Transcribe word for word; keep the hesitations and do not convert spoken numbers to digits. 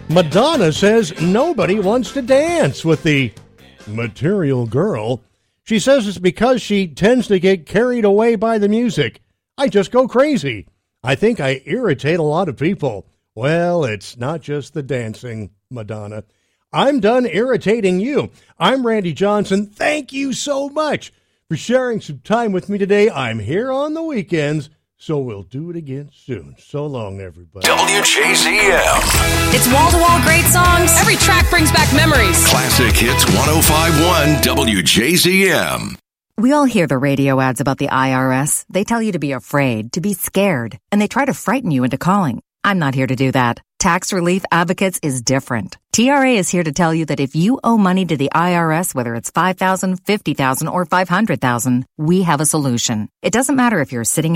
Madonna says nobody wants to dance with the material girl. She says it's because she tends to get carried away by the music. I just go crazy. I think I irritate a lot of people. Well, it's not just the dancing, Madonna. I'm done irritating you. I'm Randy Johnson. Thank you so much for sharing some time with me today. I'm here on the weekends, so we'll do it again soon. So long, everybody. W J Z M. It's wall-to-wall great songs. Every track brings back memories. Classic Hits one oh five point one W J Z M. We all hear the radio ads about the I R S. They tell you to be afraid, to be scared, and they try to frighten you into calling. I'm not here to do that. Tax Relief Advocates is different. T R A is here to tell you that if you owe money to the I R S, whether it's five thousand dollars, fifty thousand dollars, or five hundred thousand dollars, we have a solution. It doesn't matter if you're sitting in